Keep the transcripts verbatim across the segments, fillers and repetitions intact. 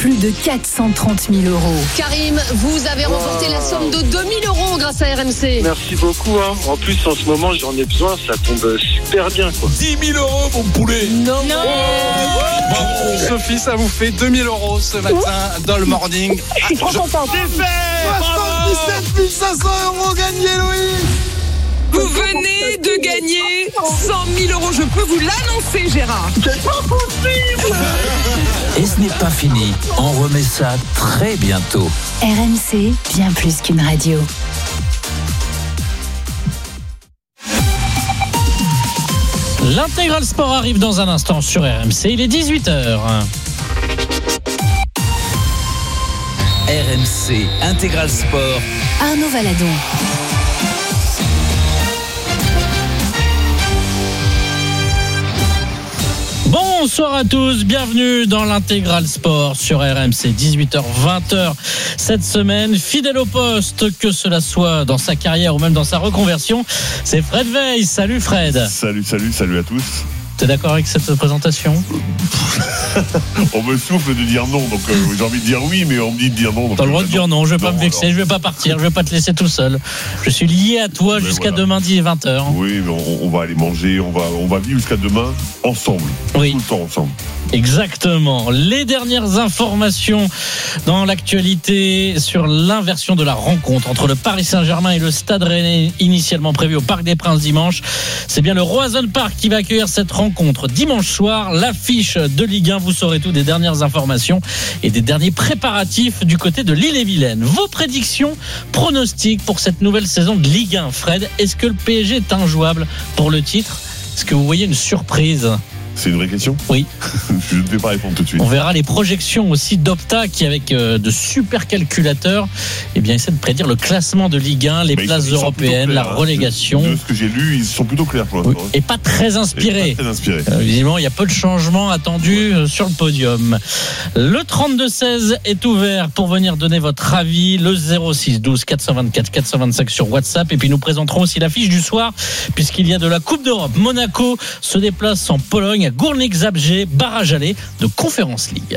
plus de quatre cent trente mille euros. Karim, vous avez remporté wow. la somme de deux mille euros grâce à R M C. Merci beaucoup. Hein. En plus, en ce moment, j'en ai besoin. Ça tombe super bien. Quoi. dix mille euros, mon poulet. Non. non. Oh, bravo. Sophie, ça vous fait deux mille euros ce matin dans le morning. Je suis trop content. C'est fait. soixante-dix-sept mille cinq cents euros gagnés, Louis. Vous venez de gagner cent mille euros. Je peux vous l'annoncer, Gérard. C'est pas possible. Et ce n'est pas fini. On remet ça très bientôt. R M C, bien plus qu'une radio. L'intégral sport arrive dans un instant sur R M C. Il est dix-huit heures. R M C Intégral Sport. Arnaud Valadon. Bonsoir à tous, bienvenue dans l'Intégral Sport sur R M C, dix-huit heures vingt cette semaine. Fidèle au poste, que cela soit dans sa carrière ou même dans sa reconversion, c'est Fred Weiss. Salut Fred. Salut, salut, salut à tous. T'es d'accord avec cette présentation? On me souffle de dire non, donc euh, j'ai envie de dire oui, mais on me dit de dire non. T'as le droit de dire non, je vais non, pas me vexer, alors. Je vais pas partir, je vais pas te laisser tout seul. Je suis lié à toi mais jusqu'à voilà. demain vingt heures. Oui, mais on, on va aller manger, on va, on va vivre jusqu'à demain ensemble. Oui. Tout le temps ensemble. Exactement. Les dernières informations dans l'actualité sur l'inversion de la rencontre entre le Paris Saint-Germain et le Stade Rennais, initialement prévu au Parc des Princes dimanche. C'est bien le Roazhon Park qui va accueillir cette rencontre dimanche soir. L'affiche de Ligue un, vous saurez tout des dernières informations et des derniers préparatifs du côté de l'Ille-et-Vilaine. Vos prédictions, pronostics pour cette nouvelle saison de Ligue un. Fred, est-ce que le P S G est injouable pour le titre? Est-ce que vous voyez une surprise? C'est une vraie question? Oui. Je ne vais pas répondre tout de suite. On verra les projections aussi d'Opta qui, avec euh, de super calculateurs, eh bien, essaie de prédire le classement de Ligue un, les bah, places ils, ils européennes, clairs, la relégation. De, de ce que j'ai lu, ils sont plutôt clairs pour l'instant. Oui. Et pas très inspirés. Et pas très inspirés. Euh, visiblement, il y a peu de changements attendus ouais. sur le podium. Le trente-deux seize est ouvert pour venir donner votre avis. Le zéro six douze quatre cent vingt-quatre quatre cent vingt-cinq sur WhatsApp. Et puis nous présenterons aussi l'affiche du soir, puisqu'il y a de la Coupe d'Europe. Monaco se déplace en Pologne à Gournik-Zabrze, barrage aller de Conference League.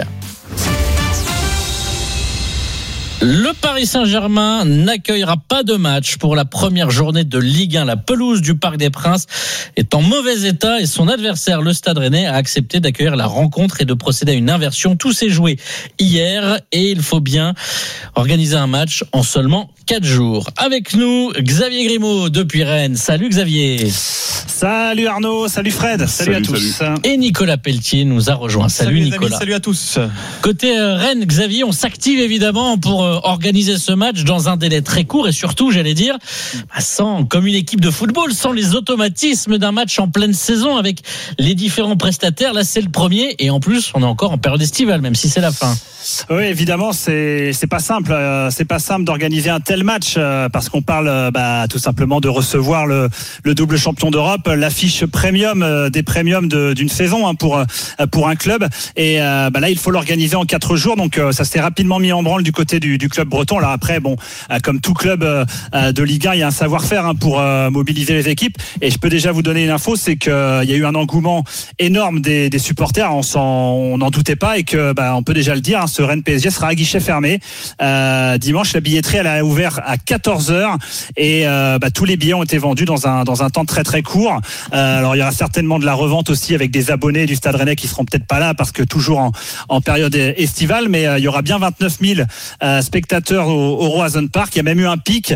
Le Paris Saint-Germain n'accueillera pas de match pour la première journée de Ligue un. La pelouse du Parc des Princes est en mauvais état et son adversaire, le Stade Rennais, a accepté d'accueillir la rencontre et de procéder à une inversion. Tout s'est joué hier et il faut bien organiser un match en seulement quatre jours. Avec nous, Xavier Grimaud depuis Rennes. Salut Xavier. Salut Arnaud, salut Fred, salut, salut à tous. Salut. Et Nicolas Pelletier nous a rejoint. Salut, salut Nicolas. Amis, salut à tous. Côté Rennes, Xavier, on s'active évidemment pour organiser ce match dans un délai très court et surtout, j'allais dire, sans, comme une équipe de football, sans les automatismes d'un match en pleine saison avec les différents prestataires. Là, c'est le premier et en plus, on est encore en période estivale, même si c'est la fin. Oui, évidemment, c'est c'est pas simple, euh, c'est pas simple d'organiser un tel match euh, parce qu'on parle euh, bah, tout simplement de recevoir le le double champion d'Europe, l'affiche premium euh, des premiums de, d'une saison hein, pour euh, pour un club et euh, bah, là il faut l'organiser en quatre jours donc euh, ça s'est rapidement mis en branle du côté du, du club breton. Alors après bon, euh, comme tout club euh, de Ligue un, il y a un savoir-faire hein, pour euh, mobiliser les équipes et je peux déjà vous donner une info, c'est que euh, il y a eu un engouement énorme des, des supporters, on s'en on n'en doutait pas et que bah, on peut déjà le dire. Hein, ce Rennes P S G sera à guichet fermé euh, dimanche. La billetterie elle a ouvert à quatorze heures et euh, bah, tous les billets ont été vendus dans un dans un temps très très court. Euh, alors il y aura certainement de la revente aussi avec des abonnés du Stade Rennais qui seront peut-être pas là parce que toujours en, en période estivale, mais euh, il y aura bien vingt-neuf mille euh, spectateurs au, au Roazhon Park. Il y a même eu un pic,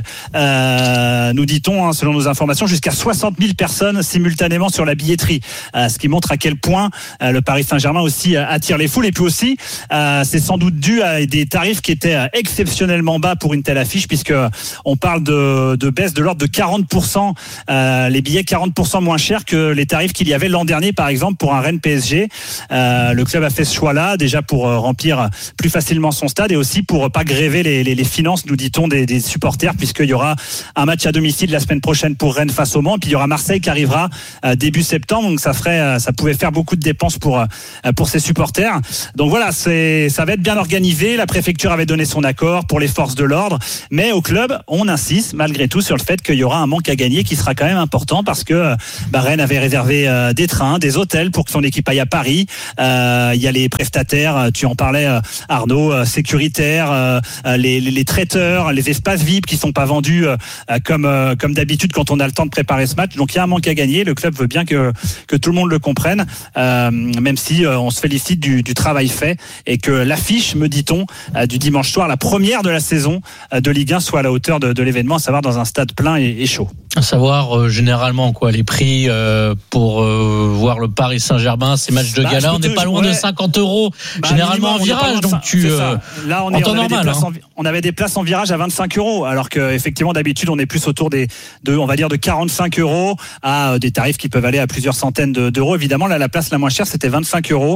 euh, nous dit-on hein, selon nos informations, jusqu'à soixante mille personnes simultanément sur la billetterie, euh, ce qui montre à quel point euh, le Paris Saint-Germain aussi euh, attire les foules et puis aussi euh, c'est sans doute dû à des tarifs qui étaient exceptionnellement bas pour une telle affiche puisque on parle de, de baisse de l'ordre de quarante pour cent, euh, les billets quarante pour cent moins chers que les tarifs qu'il y avait l'an dernier par exemple pour un Rennes P S G. Euh, le club a fait ce choix-là déjà pour remplir plus facilement son stade et aussi pour pas griller gréver les, les, les finances, nous dit-on, des, des supporters, puisqu'il y aura un match à domicile la semaine prochaine pour Rennes face au Mans, et puis il y aura Marseille qui arrivera euh, début septembre, donc ça ferait, euh, ça pouvait faire beaucoup de dépenses pour euh, pour ses supporters. Donc voilà, c'est, ça va être bien organisé. La préfecture avait donné son accord pour les forces de l'ordre, mais au club, on insiste malgré tout sur le fait qu'il y aura un manque à gagner qui sera quand même important, parce que bah, Rennes avait réservé euh, des trains, des hôtels pour que son équipe aille à Paris. Euh, il y a les prestataires, tu en parlais euh, Arnaud, euh, sécuritaires, euh, les, les, les traiteurs, les espaces V I P qui sont pas vendus euh, comme euh, comme d'habitude quand on a le temps de préparer ce match. Donc il y a un manque à gagner. Le club veut bien que que tout le monde le comprenne, euh, même si euh, on se félicite du, du travail fait, et que l'affiche, me dit-on, euh, du dimanche soir, la première de la saison euh, de Ligue un, soit à la hauteur de, de l'événement, à savoir dans un stade plein et, et chaud. À savoir euh, généralement quoi les prix euh, pour euh, voir le Paris Saint-Germain, ces matchs de bah, gala, on n'est pas loin ouais. de cinquante euros bah, généralement minimum, en virage, donc tu euh, là on, est, on, avait normal, hein. en, on avait des places en virage à vingt-cinq euros, alors que effectivement d'habitude on est plus autour des de on va dire de quarante-cinq euros à euh, des tarifs qui peuvent aller à plusieurs centaines de, d'euros. Évidemment là la place la moins chère c'était vingt-cinq euros,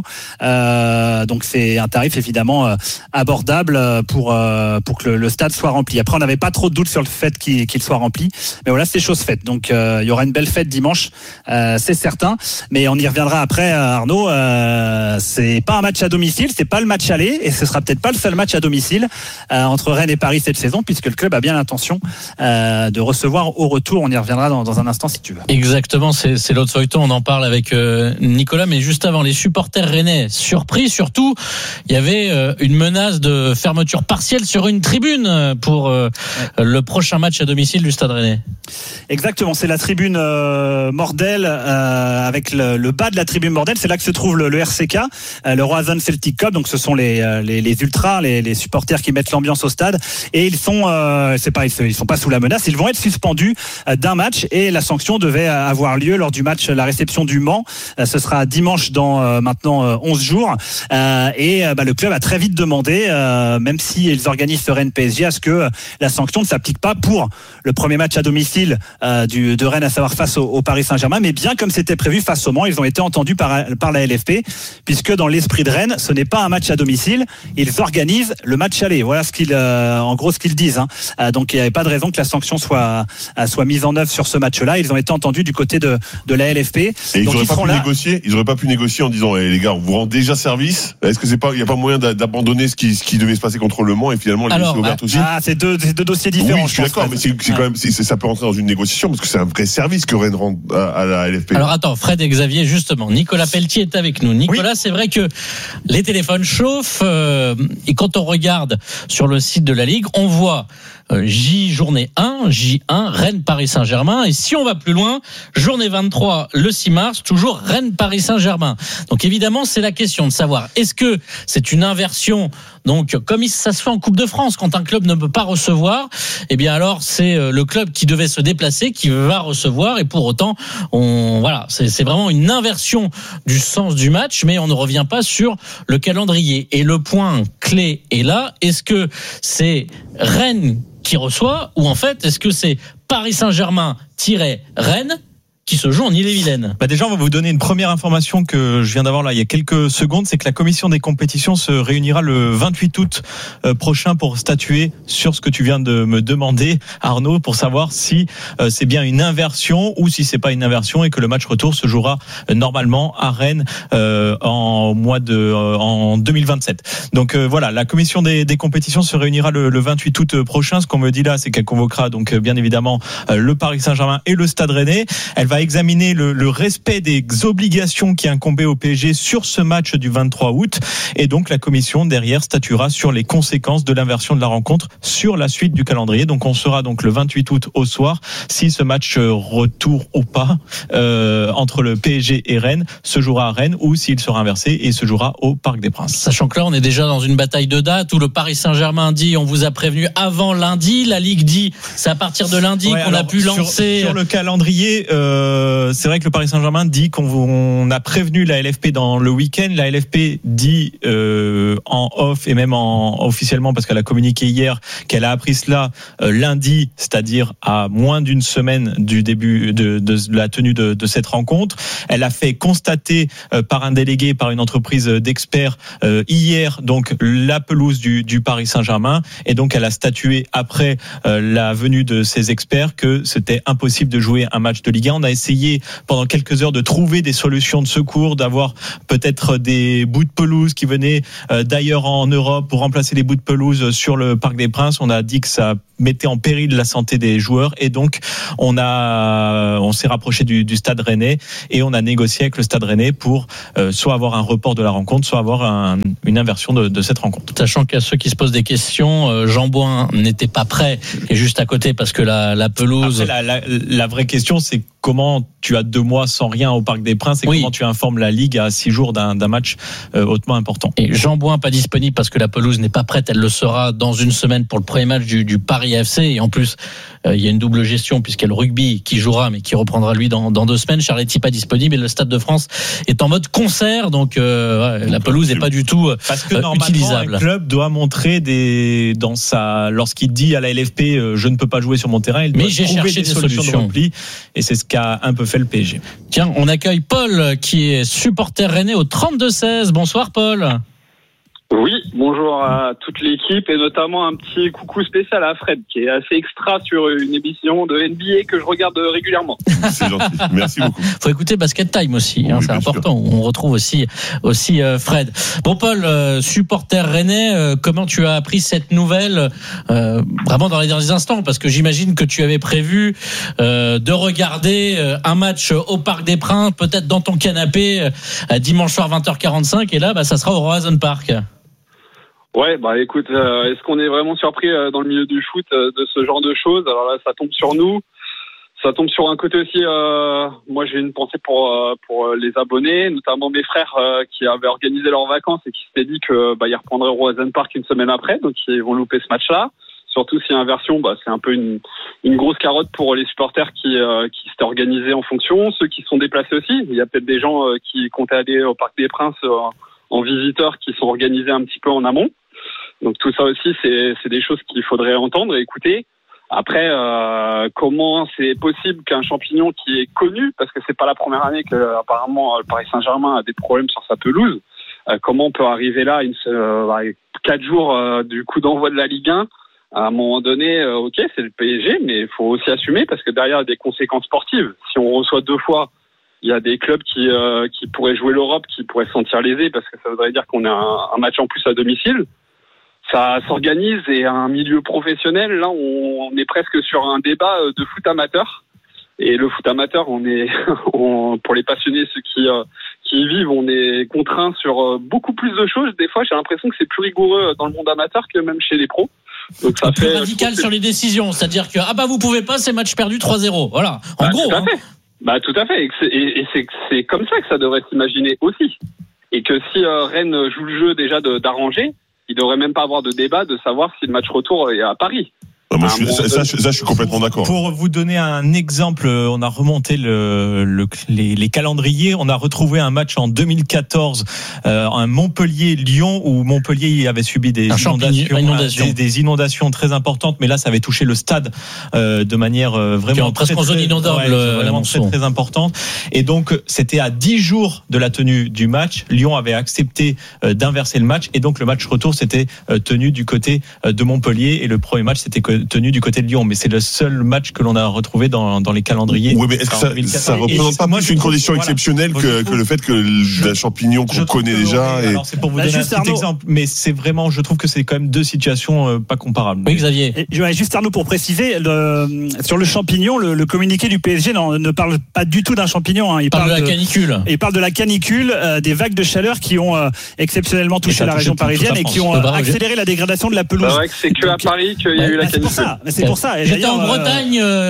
euh, donc c'est un tarif évidemment euh, abordable pour euh, pour que le, le stade soit rempli. Après on n'avait pas trop de doute sur le fait qu'il, qu'il soit rempli, mais voilà, c'est chose faite. Donc euh, il y aura une belle fête dimanche, euh, c'est certain, mais on y reviendra après, Arnaud. Euh, c'est pas un match à domicile, c'est pas le match aller, et ce sera peut-être pas le seul match à domicile euh, entre Rennes et Paris cette saison, puisque le club a bien l'intention euh, de recevoir au retour. On y reviendra dans, dans un instant si tu veux. Exactement, c'est, c'est l'autre feuilleton, on en parle avec euh, Nicolas, mais juste avant, les supporters rennais surpris, surtout il y avait euh, une menace de fermeture partielle sur une tribune pour euh, ouais. le prochain match à domicile du Stade Rennais. Exactement, c'est la tribune euh, Mordel, euh, avec le, le bas de la tribune Mordel, c'est là que se trouve le, le R C K, euh, le Roazhon Celtic Club. Donc ce sont les euh, les, les ultras, les, les supporters qui mettent l'ambiance au stade, et ils sont euh, c'est pas ils, ils sont pas sous la menace, ils vont être suspendus euh, d'un match, et la sanction devait avoir lieu lors du match la réception du Mans. Euh, ce sera dimanche dans euh, maintenant euh, onze jours, euh, et euh, bah, le club a très vite demandé, euh, même si ils organisent ce Rennes P S G, à ce que la sanction ne s'applique pas pour le premier match à domicile euh, du de Rennes, à savoir face au, au Paris Saint-Germain, mais bien comme c'était prévu face au Mans. Ils ont été entendus par par la L F P, puisque dans l'esprit de Rennes, ce n'est pas un match à domicile, ils organisent le match aller. Voilà ce qu'ils, euh, en gros, ce qu'ils disent. Hein. Euh, donc il n'y avait pas de raison que la sanction soit euh, soit mise en œuvre sur ce match-là. Ils ont été entendus du côté de de la L F P. Et donc ils n'auraient pas pu là. négocier. Ils n'auraient pas pu négocier en disant hey, les gars, on vous rend déjà service. Est-ce que c'est pas, il n'y a pas moyen d'abandonner ce qui ce qui devait se passer contre le Mans, et finalement les laisser ouvertes aussi. Ah, c'est deux c'est deux dossiers différents. Oui, je suis d'accord, mais c'est, c'est ouais. quand même c'est, ça peut rentrer dans une négociation, parce que c'est un vrai service que Rennes rend à, à la L F P. Alors attends, Fred et Xavier, justement, Nicolas Pelletier est avec nous. Nicolas, oui. C'est vrai que les téléphones chauffent, euh, et quand on regarde sur le site de la Ligue, on voit euh, J journée un, J un, Rennes Paris Saint-Germain, et si on va plus loin, journée vingt-trois, le six mars, toujours Rennes Paris Saint-Germain. Donc évidemment, c'est la question de savoir, est-ce que c'est une inversion, donc comme ça se fait en Coupe de France, quand un club ne peut pas recevoir, eh bien alors c'est le club qui devait se déplacer qui va recevoir, et pour autant, on voilà, c'est, c'est vraiment une inversion du sens du match, mais on ne revient pas sur le calendrier. Et le point clé est là, est-ce que c'est Rennes qui reçoit, ou en fait est-ce que c'est Paris Saint-Germain-Rennes qui se joue en Ille-et-Vilaine? Bah déjà, on va vous donner une première information que je viens d'avoir là il y a quelques secondes, c'est que la commission des compétitions se réunira le vingt-huit août prochain pour statuer sur ce que tu viens de me demander, Arnaud, pour savoir si c'est bien une inversion ou si c'est pas une inversion, et que le match retour se jouera normalement à Rennes euh, en mois de euh, en deux mille vingt-sept. Donc euh, voilà, la commission des, des compétitions se réunira le, le vingt-huit août prochain. Ce qu'on me dit là, c'est qu'elle convoquera donc bien évidemment le Paris Saint-Germain et le Stade Rennais. Elle va examiner le, le respect des obligations qui incombaient au P S G sur ce match du vingt-trois août, et donc la commission derrière statuera sur les conséquences de l'inversion de la rencontre sur la suite du calendrier. Donc on sera donc le vingt-huit août au soir si ce match retour ou pas euh, entre le P S G et Rennes se jouera à Rennes, ou s'il sera inversé et se jouera au Parc des Princes. Sachant que là on est déjà dans une bataille de date où le Paris Saint-Germain dit on vous a prévenu avant lundi, la Ligue dit c'est à partir de lundi ouais, qu'on alors, a pu lancer sur, sur le calendrier. Euh, euh, c'est vrai que le Paris Saint-Germain dit qu'on on a prévenu la L F P dans le week-end. La L F P dit euh, en off et même en officiellement, parce qu'elle a communiqué hier, qu'elle a appris cela euh, lundi, c'est-à-dire à moins d'une semaine du début de, de, de la tenue de, de cette rencontre. Elle a fait constater euh, par un délégué, par une entreprise d'experts euh, hier, donc la pelouse du, du Paris Saint-Germain, et donc elle a statué après euh, la venue de ces experts que c'était impossible de jouer un match de Ligue un. On a essayé pendant quelques heures de trouver des solutions de secours, d'avoir peut-être des bouts de pelouse qui venaient euh, d'ailleurs en Europe pour remplacer les bouts de pelouse sur le Parc des Princes. On a dit que ça mettait en péril la santé des joueurs, et donc on a on s'est rapproché du, du Stade Rennais et on a négocié avec le Stade Rennais pour euh, soit avoir un report de la rencontre, soit avoir un, une inversion de, de cette rencontre. Sachant qu'à ceux qui se posent des questions, euh, Jean Bouin n'était pas prêt et juste à côté parce que la, la pelouse. Après, la, la, la vraie question, c'est comment tu as deux mois sans rien au Parc des Princes et oui. comment tu informes la Ligue à six jours d'un, d'un match euh, hautement important. Et Jean Bouin pas disponible parce que la pelouse n'est pas prête, elle le sera dans une semaine pour le premier match du, du Paris F C, et en plus euh, il y a une double gestion puisqu'il y a le rugby qui jouera mais qui reprendra lui dans, dans deux semaines. Charletti pas disponible et le Stade de France est en mode concert, donc euh, ouais, la pelouse n'est pas du tout euh, parce que normalement utilisable. Un club doit montrer des dans sa lorsqu'il dit à la L F P euh, je ne peux pas jouer sur mon terrain, il doit mais j'ai trouver cherché des, des solutions, solutions de repli, et c'est ce qu'a un peu fait le P S G. Tiens, on accueille Paul qui est supporter rennais au trente-deux seize. Bonsoir Paul. Oui, bonjour à toute l'équipe et notamment un petit coucou spécial à Fred qui est assez extra sur une émission de N B A que je regarde régulièrement. C'est gentil, merci beaucoup. Faut écouter Basket Time aussi, hein, oui, c'est important. Sûr. On retrouve aussi aussi euh, Fred. Bon Paul, euh, supporter rennais, euh, comment tu as appris cette nouvelle euh, vraiment dans les derniers instants, parce que j'imagine que tu avais prévu euh, de regarder euh, un match au Parc des Princes, peut-être dans ton canapé euh, dimanche soir vingt heures quarante-cinq, et là bah ça sera au Horizon Park. Ouais, bah écoute, euh, est-ce qu'on est vraiment surpris euh, dans le milieu du foot euh, de ce genre de choses? Alors là, ça tombe sur nous. Ça tombe sur un côté aussi. Euh, moi, j'ai une pensée pour euh, pour les abonnés, notamment mes frères euh, qui avaient organisé leurs vacances et qui s'étaient dit que bah ils reprendraient au Horizon Park une semaine après, donc ils vont louper ce match-là. Surtout si inversion, bah c'est un peu une une grosse carotte pour les supporters qui euh, qui s'étaient organisés en fonction, ceux qui se sont déplacés aussi. Il y a peut-être des gens euh, qui comptaient aller au Parc des Princes euh, en visiteurs qui sont organisés un petit peu en amont. Donc tout ça aussi, c'est, c'est des choses qu'il faudrait entendre et écouter. Après, euh, comment c'est possible qu'un champignon qui est connu, parce que c'est pas la première année que apparemment le Paris Saint-Germain a des problèmes sur sa pelouse, euh, comment on peut arriver là, une, euh, quatre jours euh, du coup d'envoi de la Ligue un, à un moment donné, euh, ok, c'est le P S G, mais il faut aussi assumer parce que derrière il y a des conséquences sportives. Si on reçoit deux fois, il y a des clubs qui euh, qui pourraient jouer l'Europe, qui pourraient se sentir lésés parce que ça voudrait dire qu'on a un, un match en plus à domicile. Ça s'organise, et un milieu professionnel, là, on est presque sur un débat de foot amateur. Et le foot amateur, on est, on, pour les passionnés, ceux qui, euh, qui y vivent, on est contraints sur beaucoup plus de choses. Des fois, j'ai l'impression que c'est plus rigoureux dans le monde amateur que même chez les pros. Donc ça plus fait radical sur les décisions, c'est-à-dire que ah bah vous pouvez pas, c'est match perdu trois zéro. Voilà. En bah, gros. Tout à hein. fait. Bah tout à fait. Et c'est, et c'est, c'est comme ça que ça devrait s'imaginer aussi. Et que si euh, Rennes joue le jeu déjà de, d'arranger, il devrait même pas avoir de débat de savoir si le match retour est à Paris. Ah, moi, je suis, ça, ça, ça, je suis complètement d'accord. Pour vous donner un exemple, on a remonté le, le, les, les calendriers. On a retrouvé un match en deux mille quatorze, euh, un Montpellier-Lyon, où Montpellier avait subi des inondations, inondation. des, des inondations très importantes. Mais là, ça avait touché le stade euh, de manière euh, vraiment très, presque en zone inondable, ouais, vraiment très, très importante. Et donc, c'était à dix jours de la tenue du match. Lyon avait accepté euh, d'inverser le match, et donc le match retour s'était euh, tenu du côté euh, de Montpellier, et le premier match c'était tenu du côté de Lyon, mais c'est le seul match que l'on a retrouvé dans, dans les calendriers. Oui, mais est-ce que ça, ça représente pas plus une condition exceptionnelle voilà. que, que le fait que le champignon qu'on connaît déjà et... Alors c'est pour vous bah, donner un petit Arnaud. exemple, mais c'est vraiment, je trouve que c'est quand même deux situations euh, pas comparables. Oui, Xavier. Et, juste Arnaud, pour préciser, le, sur le champignon, le, le communiqué du P S G non, ne parle pas du tout d'un champignon. Hein. Il, il parle, parle de la canicule. Il parle de la canicule, euh, des vagues de chaleur qui ont euh, exceptionnellement touché la région parisienne et qui ont euh, accéléré la dégradation de la pelouse. C'est vrai que c'est que à Paris qu'il y a eu la canicule. C'est pour ça. J'étais en Bretagne, euh,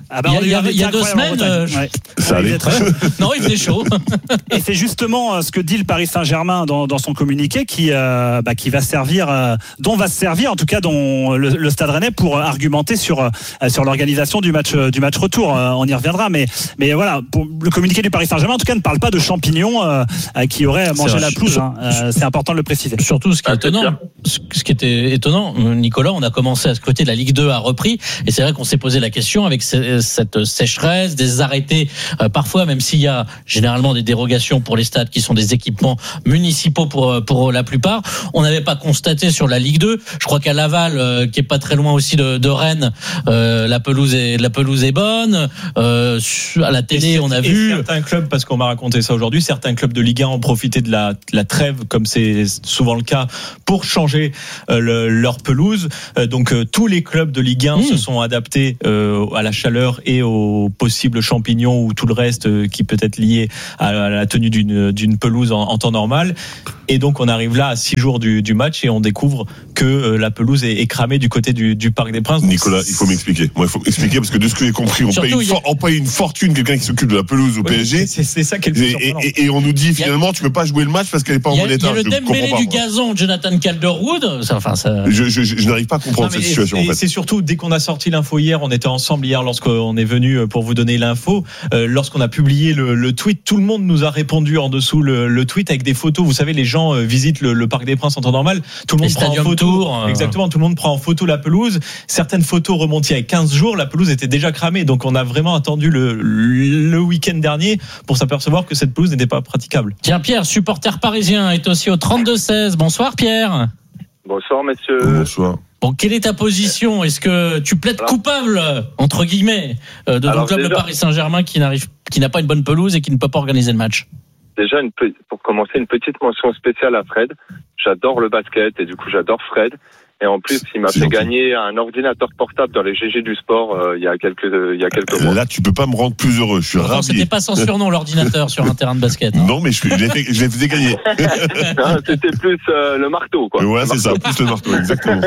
Ah bah, il y a, il y a deux semaines, euh, ouais. Ça allait très chaud. Non, il faisait chaud. Et c'est justement ce que dit le Paris Saint-Germain dans, dans son communiqué qui, euh, bah, qui va servir, euh, dont va se servir, en tout cas, dont le, le Stade Rennais pour argumenter sur euh, sur l'organisation du match du match retour. Euh, on y reviendra, mais mais voilà, pour le communiqué du Paris Saint-Germain, en tout cas, ne parle pas de champignons euh, qui auraient mangé la pelouse. Hein. Euh, c'est important de le préciser. Surtout, ce qui est ah, étonnant, ce qui était étonnant, Nicolas, on a commencé à scruter, la Ligue deux a repris, et c'est vrai qu'on s'est posé la question avec cette sécheresse, des arrêtés, euh, parfois, même s'il y a généralement des dérogations pour les stades qui sont des équipements municipaux pour pour la plupart, on n'avait pas constaté sur la Ligue deux. Je crois qu'à Laval, euh, qui est pas très loin aussi de, de Rennes, euh, la pelouse est la pelouse est bonne. Euh, à la télé, on a vu certains clubs, parce qu'on m'a raconté ça aujourd'hui, certains clubs de Ligue un ont profité de la, la trêve, comme c'est souvent le cas, pour changer euh, le, leur pelouse. Euh, donc euh, tous les clubs de Ligue un mmh. se sont adaptés euh, à la chaleur et aux possibles champignons ou tout le reste euh, qui peut être lié à, à la tenue d'une, d'une pelouse en, en temps normal. Et donc on arrive là à six jours du, du match et on découvre que euh, la pelouse est, est cramée du côté du, du Parc des Princes. Nicolas, il faut m'expliquer. Moi, il faut m'expliquer parce que de ce que j'ai compris, on, paye une, for- on paye une fortune quelqu'un qui s'occupe de la pelouse au oui, P S G. C'est, c'est ça qui est le plus surprenant. Et, et, et on nous dit finalement, tu peux pas jouer le match parce qu'elle est pas en bon état. Il y a le Dembélé du gazon, Jonathan Calderwood. Ça, enfin, ça... Je, je, je, je n'arrive pas à comprendre non, cette situation. Et, en fait. C'est surtout dès qu'on a sorti l'info hier, on était ensemble hier lorsqu'on est venu pour vous donner l'info. Euh, lorsqu'on a publié le, le tweet, tout le monde nous a répondu en dessous le, le tweet avec des photos. Vous savez, les gens euh, visitent le, le Parc des Princes en temps normal. Tout le monde les prend en photo. Tour, euh... Exactement, tout le monde prend en photo la pelouse. Certaines photos remontent il y a quinze jours, la pelouse était déjà cramée. Donc on a vraiment attendu le, le week-end dernier pour s'apercevoir que cette pelouse n'était pas praticable. Tiens, Pierre, supporter parisien, est aussi au trente-deux seize. Bonsoir Pierre. Bonsoir messieurs. Bonsoir. Bon, quelle est ta position ? Est-ce que tu plaides alors, coupable, entre guillemets, de ton club déjà, le Paris Saint-Germain qui n'arrive, qui n'a pas une bonne pelouse et qui ne peut pas organiser le match ? Déjà, une, pour commencer, une petite mention spéciale à Fred. J'adore le basket et du coup, j'adore Fred. Et en plus, il m'a C'est fait gentil. gagner un ordinateur portable dans les G G du sport euh, il y a quelques euh, il y a quelques mois. Là, tu peux pas me rendre plus heureux. Je suis non, ravi. C'était pas sans surnom l'ordinateur sur un terrain de basket. Hein. Non, mais je, je l'ai fait, je l'ai fait gagner. Non, c'était plus euh, le marteau, quoi. Ouais, le c'est marteau. ça, plus le marteau, exactement.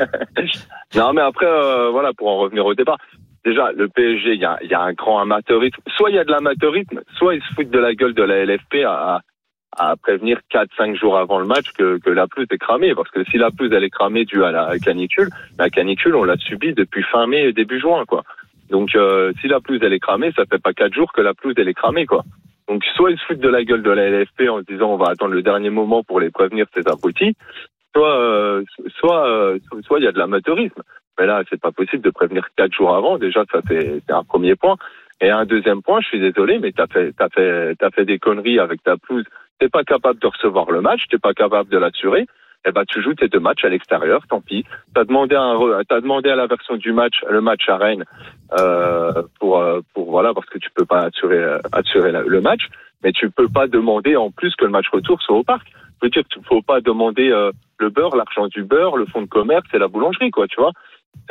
Non, mais après, euh, voilà, pour en revenir au débat. Déjà, le P S G, il y a, il y a un grand amateurisme. Soit il y a de l'amateurisme, soit ils se foutent de la gueule de la L F P à à prévenir quatre cinq jours avant le match que, que la pelouse est cramée. Parce que si la pelouse, elle est cramée due à la canicule, la canicule, on l'a subie depuis fin mai et début juin, quoi. Donc, euh, si la pelouse, elle est cramée, ça fait pas quatre jours que la pelouse, elle est cramée, quoi. Donc, soit ils se foutent de la gueule de la L F P en se disant on va attendre le dernier moment pour les prévenir, ces abrutis, soit, euh, soit, euh, soit il y a de l'amateurisme. Mais là, c'est pas possible de prévenir quatre jours avant. Déjà, ça fait, c'est un premier point. Et un deuxième point, je suis désolé, mais t'as fait, t'as fait, t'as fait des conneries avec ta pelouse. T'es pas capable de recevoir le match, t'es pas capable de l'assurer. Eh ben, tu joues tes deux matchs à l'extérieur, tant pis. T'as demandé à un, t'as demandé à la version du match, le match à Rennes, euh, pour, pour, voilà, parce que tu peux pas assurer, assurer le match. Mais tu peux pas demander en plus que le match retour soit au parc. Je veux dire, tu faut pas demander, euh, le beurre, l'argent du beurre, le fonds de commerce et la boulangerie, quoi, tu vois. C'est,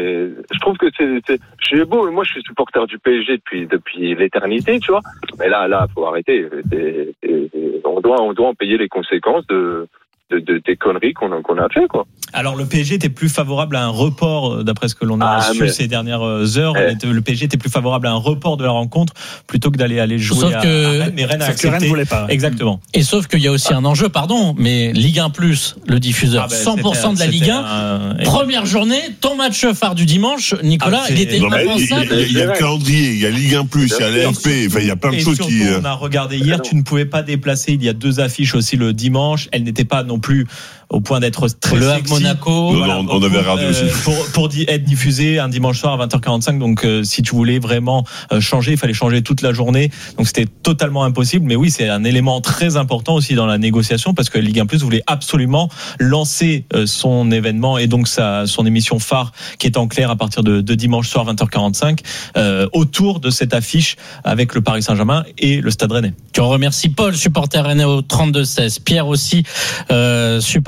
je trouve que c'est, c'est, je suis beau, moi je suis supporter du P S G depuis, depuis l'éternité, tu vois. Mais là, là, faut arrêter. C'est, c'est, on doit, on doit en payer les conséquences de, de, de des conneries qu'on a, qu'on a fait, quoi. Alors, le P S G était plus favorable à un report, d'après ce que l'on a ah, su mais... ces dernières heures. Eh. Le P S G était plus favorable à un report de la rencontre plutôt que d'aller aller jouer sauf à, que... à Rennes. Mais Rennes a accepté. Rennes ne voulait pas. Exactement. Et sauf qu'il y a aussi ah. un enjeu, pardon, mais Ligue un plus, le diffuseur, ah ben, cent pour cent de la Ligue un. Un... Première journée, ton match phare du dimanche, Nicolas, ah, il était non, impensable. Il y, y, y a le calendrier, il y a Ligue un plus, il y a l'L F P, enfin, il y a plein de et choses surtout, qui. On a regardé hier, tu ne pouvais pas déplacer. Il y a deux affiches aussi le dimanche. Elles n'étaient pas non plus au point d'être très le sexy. Monaco. Non, voilà, non, on avait regardé euh, aussi. Pour, pour être diffusé un dimanche soir à vingt heures quarante-cinq. Donc, euh, si tu voulais vraiment euh, changer, il fallait changer toute la journée. Donc, c'était totalement impossible. Mais oui, c'est un élément très important aussi dans la négociation parce que Ligue un plus voulait absolument lancer euh, son événement et donc sa, son émission phare qui est en clair à partir de, de dimanche soir vingt heures quarante-cinq euh, autour de cette affiche avec le Paris Saint-Germain et le Stade Rennais. Tu en remercies Paul, supporter Rennais au trente-deux seize. Pierre aussi, euh, supporter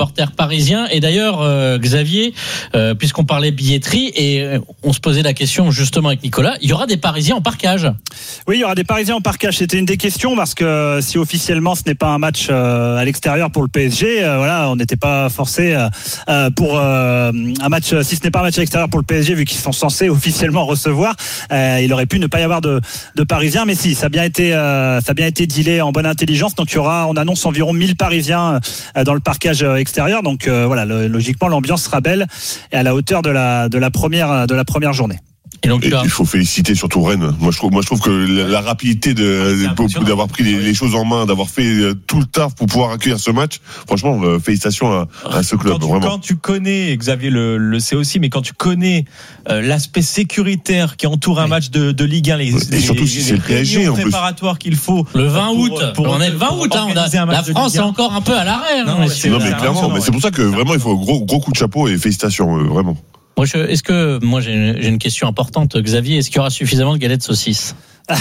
supporters parisiens. Et d'ailleurs, euh, Xavier, euh, puisqu'on parlait billetterie et euh, on se posait la question justement avec Nicolas, il y aura des Parisiens en parquage. Oui, il y aura des Parisiens en parquage. C'était une des questions parce que si officiellement ce n'est pas un match euh, à l'extérieur pour le P S G, euh, voilà, on n'était pas forcé euh, pour euh, un match. Si ce n'est pas un match à l'extérieur pour le P S G, vu qu'ils sont censés officiellement recevoir, euh, il aurait pu ne pas y avoir de, de Parisiens. Mais si, ça a bien été, euh, ça a bien été dealé en bonne intelligence. Donc il y aura, on annonce environ mille Parisiens euh, dans le parquage extérieur. Donc euh, voilà, le, logiquement l'ambiance sera belle et à la hauteur de la de la première de la première journée. Et donc, et il faut féliciter surtout Rennes. Moi, je trouve, moi, je trouve que la, la rapidité de, de d'avoir pris les, les choses en main, d'avoir fait tout le taf pour pouvoir accueillir ce match. Franchement, euh, félicitations à, à ce club. Quand tu, vraiment. Quand tu connais, Xavier le, le sait aussi, mais quand tu connais euh, l'aspect sécuritaire qui entoure un oui. match de, de Ligue un, les, et les, surtout les, si c'est le P S G en plus. Préparatoires qu'il faut. Le vingt août. Pour, pour, on est le vingt août. Hein, on a, la France est encore un peu à l'arrêt. Non, hein, non mais clairement, mais c'est pour ça que vraiment, il faut un gros, gros coup de chapeau et félicitations, euh, vraiment. Moi, je, est-ce que moi j'ai, j'ai une question importante, Xavier, est-ce qu'il y aura suffisamment de galettes saucisses?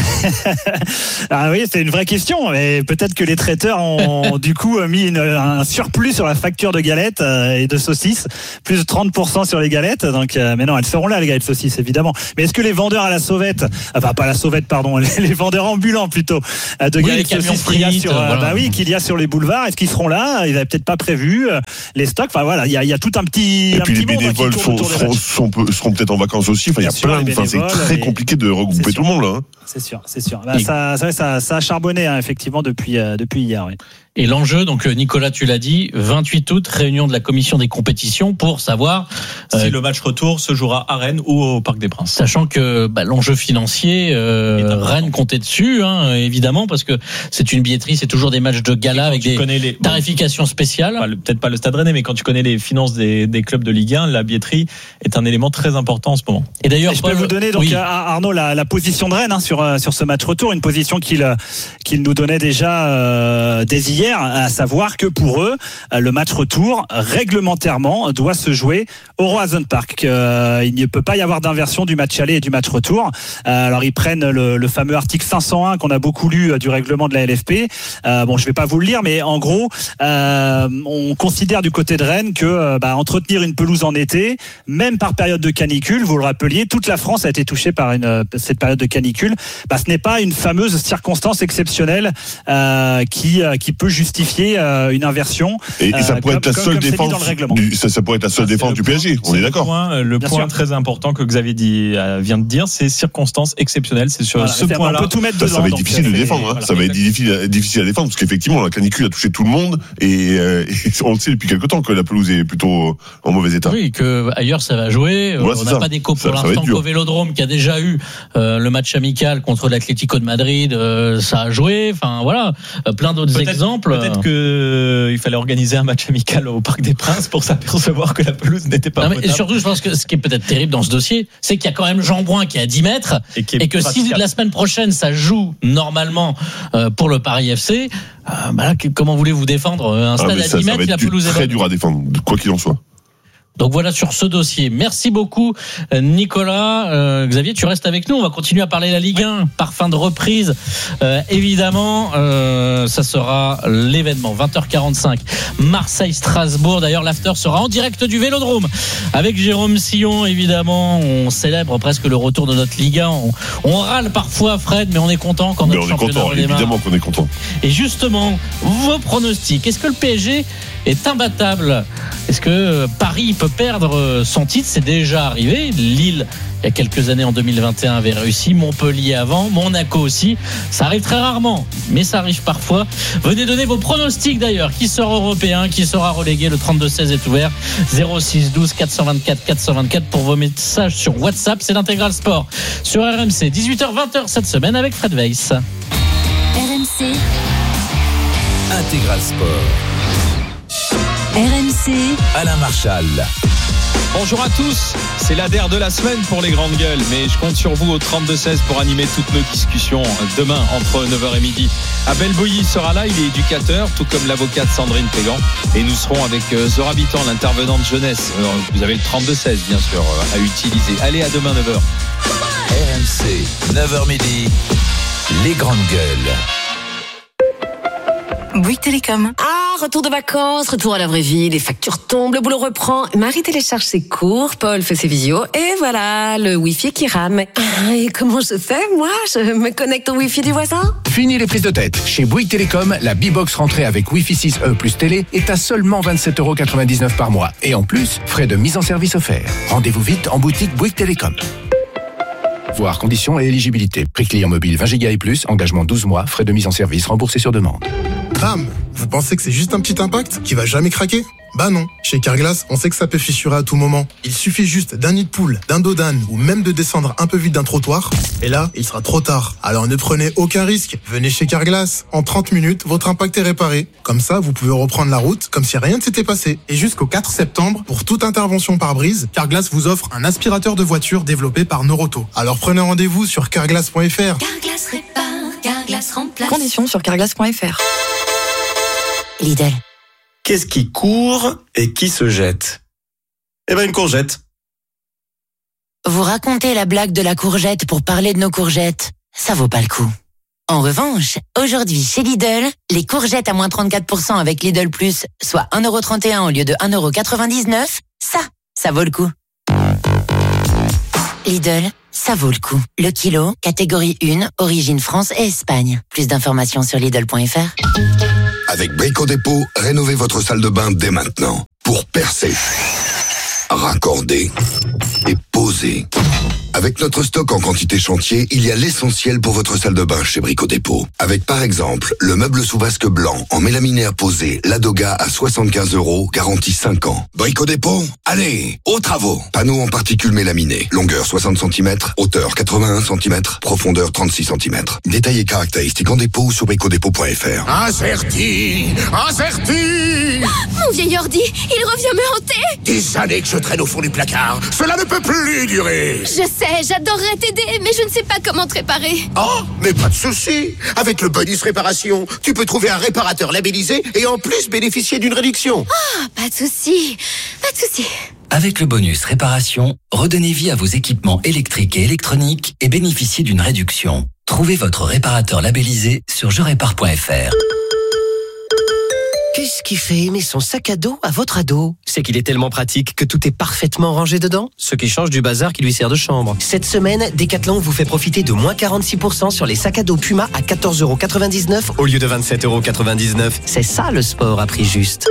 Ah oui, c'est une vraie question. Mais peut-être que les traiteurs ont du coup mis une, un surplus sur la facture de galettes et de saucisses, plus de trente pour cent sur les galettes. Donc, mais non, elles seront là les galettes saucisses évidemment. Mais est-ce que les vendeurs à la sauvette, enfin pas à la sauvette, pardon, les, les vendeurs ambulants plutôt de oui, galettes saucisses qu'il y a sur, voilà. bah oui, qu'il y a sur les boulevards, est-ce qu'ils seront là? Ils n'avaient peut-être pas prévu les stocks. Enfin voilà, il y a, il y a tout un petit. Et un puis petit les bénévoles sont, seront, sont, seront peut-être en vacances aussi. Enfin, il y a sûr, plein. Enfin, c'est très et... compliqué de regrouper tout le monde là. Hein. C'est sûr, c'est sûr. Bah, ça, ça, ça, ça a charbonné hein, effectivement depuis euh, depuis hier. Oui. Et l'enjeu, donc Nicolas, tu l'as dit, vingt-huit août, réunion de la commission des compétitions pour savoir si euh, le match retour se jouera à Rennes ou au Parc des Princes. Sachant que bah, l'enjeu financier, euh, Rennes comptait dessus, hein, évidemment, parce que c'est une billetterie, c'est toujours des matchs de gala avec des les... tarifications spéciales. Pas, peut-être pas le Stade Rennais, mais quand tu connais les finances des, des clubs de Ligue un, la billetterie est un élément très important en ce moment. Et d'ailleurs, et je Paul, peux vous donner donc oui. à Arnaud la, la position de Rennes hein, sur sur ce match retour, une position qu'il qu'il nous donnait déjà euh, dès hier. À savoir que pour eux, le match retour, réglementairement, doit se jouer au Roazhon Park. Euh, il ne peut pas y avoir d'inversion du match aller et du match retour. Euh, alors ils prennent le, le fameux article cinq cent un qu'on a beaucoup lu euh, du règlement de la L F P. Euh, bon, je vais pas vous le lire, mais en gros, euh, on considère du côté de Rennes que euh, bah, entretenir une pelouse en été, même par période de canicule, vous le rappeliez, toute la France a été touchée par une, cette période de canicule. Bah, ce n'est pas une fameuse circonstance exceptionnelle euh, qui, euh, qui peut justifier une inversion. Et, et ça pourrait euh, être la comme, seule comme défense. Du, ça, ça pourrait être la seule ah, défense du P S G. On est d'accord. Le point, le point très important que Xavier dit, vient de dire, c'est circonstances exceptionnelles. C'est sur voilà, ce point-là. On peut tout mettre ça, dedans. Ça va être difficile de défendre. Hein. Voilà, ça va être difficile, difficile à défendre parce qu'effectivement, la canicule a touché tout le monde et, euh, et on le sait depuis quelque temps que la pelouse est plutôt en mauvais état. Oui, que ailleurs ça va jouer. Voilà, on n'a pas d'écho pour ça, l'instant qu'au Vélodrome qui a déjà eu euh, le match amical contre l'Atlético de Madrid. Euh, ça a joué. Enfin voilà, euh, plein d'autres peut-être, exemples. Peut-être que il fallait organiser un match amical au Parc des Princes pour s'apercevoir que la pelouse n'était pas potable. Et surtout, je pense que ce qui est peut-être terrible dans ce dossier, c'est qu'il y a quand même Jean Bouin qui est à dix mètres et, et que si la semaine prochaine ça joue normalement euh, pour le Paris F C, euh, bah là, comment voulez-vous défendre un stade ah, à ça, dix mètres et la pelouse est très dur à défendre, quoi qu'il en soit. Donc voilà sur ce dossier. Merci beaucoup Nicolas. Euh, Xavier, tu restes avec nous. On va continuer à parler de la Ligue un par fin de reprise. Euh, évidemment, euh, ça sera l'événement vingt heures quarante-cinq. Marseille-Strasbourg. D'ailleurs, l'after sera en direct du Vélodrome avec Jérôme Sillon. Évidemment, on célèbre presque le retour de notre Ligue un. On, on râle parfois, Fred, mais on est content quand notre championnat redémarre. Évidemment qu'on est content. Et justement, vos pronostics. Est-ce que le P S G est imbattable? Est-ce que Paris peut perdre son titre? C'est déjà arrivé. Lille, il y a quelques années, en deux mille vingt et un, avait réussi. Montpellier avant. Monaco aussi. Ça arrive très rarement, mais ça arrive parfois. Venez donner vos pronostics d'ailleurs. Qui sera européen? Qui sera relégué? Le trente-deux seize est ouvert. zéro six douze quatre cent vingt-quatre quatre cent vingt-quatre pour vos messages sur WhatsApp. C'est l'Intégral Sport sur R M C. dix-huit heures vingt cette semaine avec Fred Weiss. R M C Intégral Sport. R M C Alain Marchal. Bonjour à tous, c'est l'A D E R de la semaine pour les grandes gueules, mais je compte sur vous au trente-deux seize pour animer toutes nos discussions demain entre neuf heures et midi. Abel Bouilly sera là, il est éducateur, tout comme l'avocate Sandrine Pégan, et nous serons avec Zora Bitan, l'intervenante jeunesse. Alors, vous avez le trente-deux seize bien sûr à utiliser. Allez, à demain neuf heures. R M C, neuf heures midi, les grandes gueules. Bouygues Télécom. Ah retour de vacances, retour à la vraie vie, les factures tombent, le boulot reprend. Marie télécharge ses cours, Paul fait ses visios, et voilà, le Wi-Fi qui rame. Ah, et comment je fais, moi? Je me connecte au Wi-Fi du voisin? Fini les prises de tête. Chez Bouygues Télécom, la B-Box rentrée avec Wi-Fi six E plus télé est à seulement vingt-sept euros quatre-vingt-dix-neuf par mois. Et en plus, frais de mise en service offerts. Rendez-vous vite en boutique Bouygues Télécom. Voir conditions et éligibilité. Prix client mobile vingt giga et plus, engagement douze mois, frais de mise en service remboursés sur demande. Bam! Vous pensez que c'est juste un petit impact qui va jamais craquer? Bah non. Chez Carglass, on sait que ça peut fissurer à tout moment. Il suffit juste d'un nid de poule, d'un dos d'âne ou même de descendre un peu vite d'un trottoir. Et là, il sera trop tard. Alors ne prenez aucun risque. Venez chez Carglass. En trente minutes, votre impact est réparé. Comme ça, vous pouvez reprendre la route comme si rien ne s'était passé. Et jusqu'au quatre septembre, pour toute intervention par brise, Carglass vous offre un aspirateur de voiture développé par Noroto. Alors prenez rendez-vous sur carglass point f r. Carglass répare, Carglass remplace. Conditions sur carglass point f r. Lidl. Qu'est-ce qui court et qui se jette? Eh ben une courgette. Vous racontez la blague de la courgette pour parler de nos courgettes. Ça vaut pas le coup. En revanche, aujourd'hui chez Lidl, les courgettes à moins trente-quatre pour cent avec Lidl Plus, soit un euro trente et un au lieu de un euro quatre-vingt-dix-neuf, ça, ça vaut le coup. Lidl, ça vaut le coup. Le kilo, catégorie un, origine France et Espagne. Plus d'informations sur Lidl point f r. Avec Brico Dépôt, rénovez votre salle de bain dès maintenant. Pour percer, raccorder et poser. Avec notre stock en quantité chantier, il y a l'essentiel pour votre salle de bain chez Brico Dépôt. Avec par exemple, le meuble sous vasque blanc en mélaminé à poser, Ladoga à soixante-quinze euros, garantie cinq ans. Brico Dépôt, allez, aux travaux. Panneau en particules mélaminées, longueur soixante centimètres, hauteur quatre-vingt-un centimètres, profondeur trente-six centimètres. Détails et caractéristiques en dépôt ou sur brico dépôt point f r. Incerti, incerti. Mon vieil ordi, il revient me hanter. Des années que je traîne au fond du placard. Cela ne peut plus durer. Je sais, j'adorerais t'aider, mais je ne sais pas comment te réparer. Oh, mais pas de souci. Avec le bonus réparation, tu peux trouver un réparateur labellisé et en plus bénéficier d'une réduction. Ah, oh, pas de souci, pas de souci. Avec le bonus réparation, redonnez vie à vos équipements électriques et électroniques et bénéficiez d'une réduction. Trouvez votre réparateur labellisé sur je répare point f r. Qu'est-ce qui fait aimer son sac à dos à votre ado? C'est qu'il est tellement pratique que tout est parfaitement rangé dedans, ce qui change du bazar qui lui sert de chambre. Cette semaine, Decathlon vous fait profiter de moins quarante-six pour cent sur les sacs à dos Puma à quatorze euros quatre-vingt-dix-neuf au lieu de vingt-sept euros quatre-vingt-dix-neuf. C'est ça le sport à prix juste.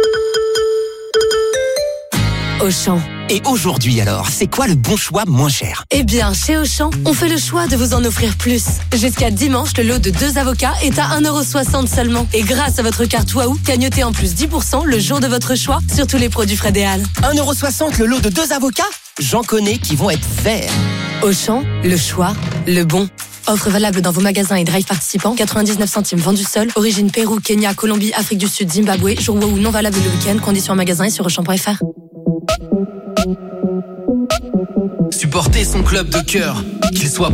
Auchan. Et aujourd'hui alors, c'est quoi le bon choix moins cher? Eh bien, chez Auchan, on fait le choix de vous en offrir plus. Jusqu'à dimanche, le lot de deux avocats est à un euro soixante seulement. Et grâce à votre carte Waouh, gagnotez en plus dix pour cent le jour de votre choix sur tous les produits Fred et Al. un euro soixante le lot de deux avocats? J'en connais qui vont être verts. Auchan, le choix, le bon. Offre valable dans vos magasins et drive participants. quatre-vingt-dix-neuf centimes vendu seul. Origine Pérou, Kenya, Colombie, Afrique du Sud, Zimbabwe. Jour Waouh non valable le week-end. Conditions en magasin et sur auchan point f r. Supporter son club de cœur, qu'il soit